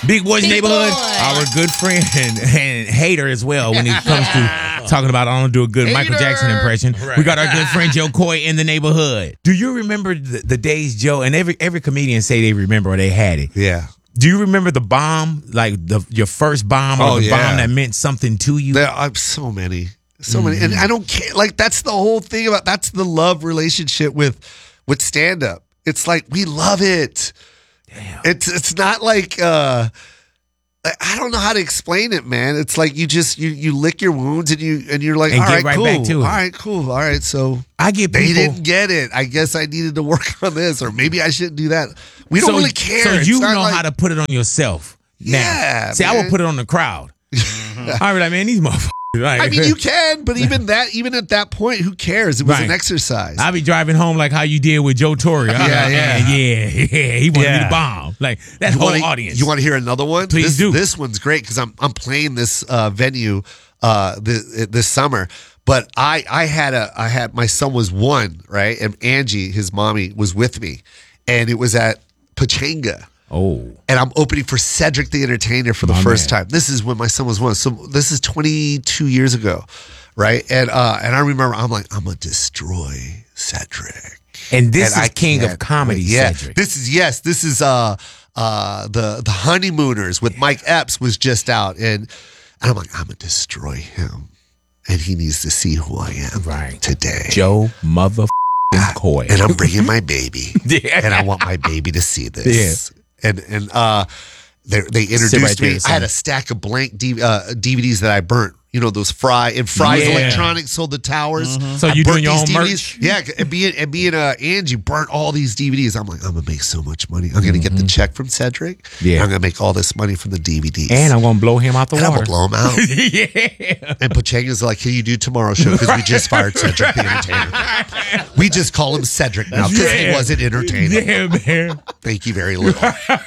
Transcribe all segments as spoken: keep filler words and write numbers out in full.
Big Boy's Big Neighborhood, Boy. our good friend and, and hater as well when it comes to talking about I don't do a good Hater. Michael Jackson impression. Right. We got our good friend Joe Coy in the neighborhood. Do you remember the, the days, Joe? And every every comedian say they remember or they had it. Yeah. Do you remember the bomb, like the your first bomb or Oh, the yeah. bomb that meant something to you? There are so many. So many. And I don't care. Like, that's the whole thing about, that's the love relationship with with stand-up. It's like, we love it. Damn. It's it's not like, uh, I don't know how to explain it, man. It's like you just, you you lick your wounds and you, and you're like, And all get right, right cool. back to it. All right, cool. All right, so I get they people. didn't get it. I guess I needed to work on this, or maybe I shouldn't do that. We don't so, really care. So It's you not know like- how to put it on yourself. Now. Yeah, See, I would man. put it on the crowd. I be like, man, these motherfuckers. Like, I mean, you can, but even that, even at that point, who cares? It was Right. an exercise. I be driving home like how you did with Joe Torre. Yeah, yeah. yeah, yeah. He wanted me Yeah. to bomb. Like that You whole wanna, audience. You want to hear another one? Please this, do. This one's great because I'm I'm playing this uh, venue uh, this, this summer. But I I had a I had my son was one, right, and Angie, his mommy, was with me, and it was at Pachanga. Oh, And I'm opening for Cedric the Entertainer for the My first man. time. This is when my son was one. So this is twenty-two years ago, right? And uh, and I remember I'm like, I'm gonna destroy Cedric. and this And is I King can't of Comedy, wait. Yeah, Cedric. this is yes, this is uh uh the the Honeymooners with Mike Epps was just out, and and I'm like, I'm gonna destroy him, and he needs to see who I am Right. today. Joe motherfucking Coy. And I'm bringing my baby, Yeah. and I want my baby to see this. And and uh, they they introduced right there, me. son. I had a stack of blank D, uh, D V Ds that I burnt. You know those Fry and Fry's Yeah. Electronics sold the towers. So I you burnt doing your these own D V Ds. merch? Yeah, and being and being uh, Angie burnt all these D V Ds. I'm like, I'm gonna make so much money. I'm gonna get the check from Cedric. Yeah. I'm gonna make all this money from the D V Ds. And I'm gonna blow him out the And I'm water. gonna blow him out. yeah. And Pachanga's like, can you do tomorrow's show? Because we just fired Cedric the Entertainer. We just call him Cedric now because he Yeah. wasn't entertaining. Yeah, man. Thank you very little.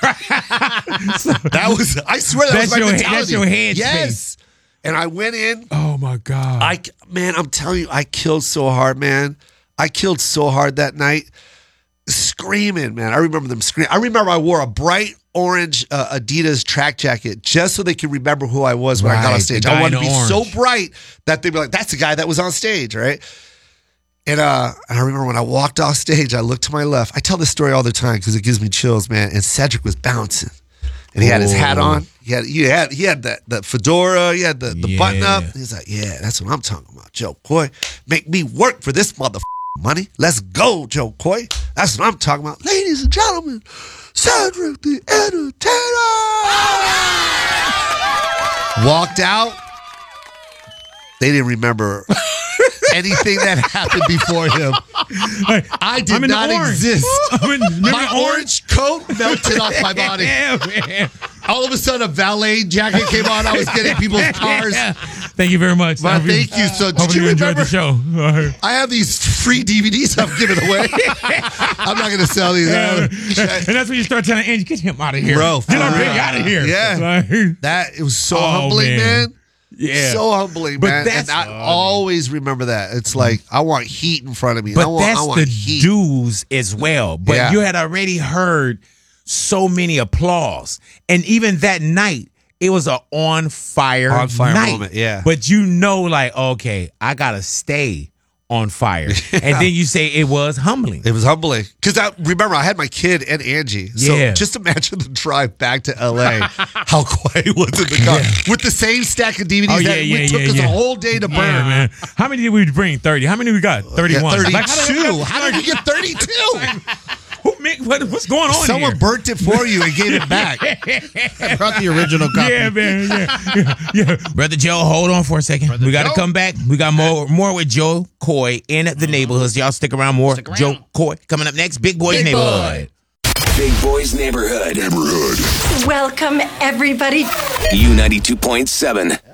That was, I swear that That's was my your- mentality. that's your headspace. Yes. And I went in. Oh my God. I, man, I'm telling you, I killed so hard, man. I killed so hard that night. Screaming, man. I remember them screaming. I remember I wore a bright orange uh, Adidas track jacket just so they could remember who I was when I got Right, on stage. the I guy wanted to in be the so orange. bright that they'd be like, that's the guy that was on stage, right? And uh, and I remember when I walked off stage, I looked to my left. I tell this story all the time because it gives me chills, man. And Cedric was bouncing, and he had his hat Ooh. on. He had he had he had that the fedora. He had the, the button up. Yeah. He's like, yeah, that's what I'm talking about, Joe Coy. Make me work for this mother money. Let's go, Joe Coy. That's what I'm talking about, ladies and gentlemen. Cedric the Entertainer walked out. They didn't remember anything that happened before him. I did I'm in the not orange. exist. I'm in- remember My the orange coat melted off my body. Yeah, man. All of a sudden, a valet jacket came on. I was getting people's cars. Yeah. Thank you very much. My, I hope you- thank you. So, did Hope you you enjoyed remember? the show. All right. I have these free D V Ds I'm giving away. I'm not going to sell these. Yeah. Uh, And that's when you start telling Angie, get him out of here. Bro, get for him real. out of here. Yeah. Like, That it was so Oh, humbling, man. man. Yeah. So humbling, But man. that's And I funny. always remember that. It's like I want heat in front of me. I But want, I that's want the heat. dues as well. But Yeah. you had already heard so many applause. And even that night, it was a on fire On fire night. moment, yeah. But you know, like, okay, I gotta stay on fire. And then you say it was humbling. It was humbling because I remember I had my kid and Angie. So Yeah. just imagine the drive back to L A. How quiet it was in the car with the same stack of D V Ds Oh, that yeah, yeah, it took yeah, us yeah. a whole day to burn. Yeah, man. How many did we bring? thirty. How many we got? thirty-one. Yeah, Like, how did- thirty-two. How did you get thirty-two? Who make, what, what's going on Someone here? burnt it for you and gave it back. I brought the original copy. Yeah, man. Yeah, yeah, yeah. Brother Joe, hold on for a second. we got to Joe. come back. We got more more with Joe Coy in the neighborhoods. Y'all stick around more. Stick around. Joe Coy coming up next. Big Boy's Big Neighborhood. Big Boy's Neighborhood. Neighborhood. Welcome, everybody. U ninety-two point seven.